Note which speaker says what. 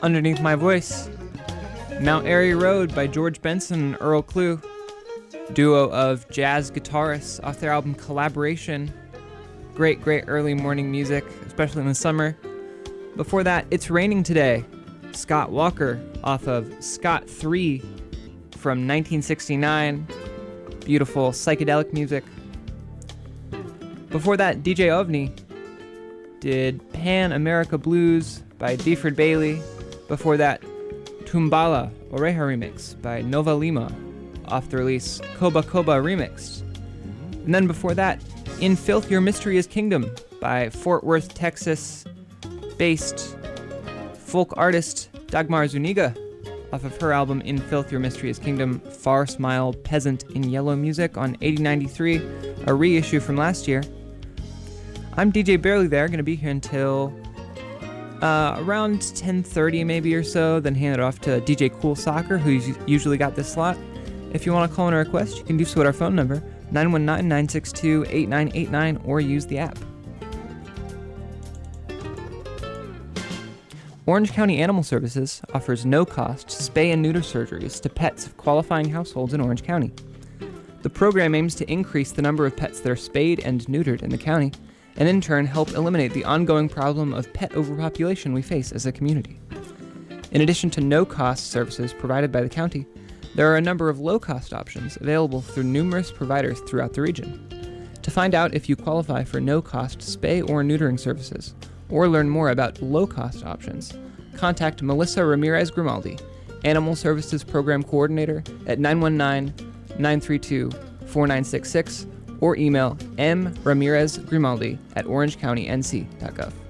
Speaker 1: Underneath My Voice, Mount Airy Road by George Benson and Earl Klugh, duo of jazz guitarists off their album Collaboration. Great early morning music, especially in the summer. Before that, It's Raining Today, Scott Walker off of Scott 3 from 1969. Beautiful psychedelic music. Before that, DJ Ovni did Pan America Blues by Deford Bailey. Before that, Tumbala Oreja Remix by Nova Lima off the release Koba Koba Remixed. And then before that, In Filth Your Mystery is Kingdom by Fort Worth, Texas based folk artist Dagmar Zuniga off of her album In Filth Your Mystery is Kingdom, Far Smile Peasant in Yellow Music on 8093, a reissue from last year. I'm DJ Barely There, going to be here until around 10:30 maybe or so, then hand it off to DJ Cool Soccer, who's usually got this slot. If you want to call in a request, you can do so at our phone number, 919-962-8989, or use the app. Orange County Animal Services offers no-cost spay and neuter surgeries to pets of qualifying households in Orange County. The program aims to increase the number of pets that are spayed and neutered in the county, and in turn help eliminate the ongoing problem of pet overpopulation we face as a community. In addition to no-cost services provided by the county, there are a number of low-cost options available through numerous providers throughout the region. To find out if you qualify for no-cost spay or neutering services, or learn more about low-cost options, contact Melissa Ramirez Grimaldi, Animal Services Program Coordinator at 919-932-4966, or email mramirezgrimaldi@orangecountync.gov.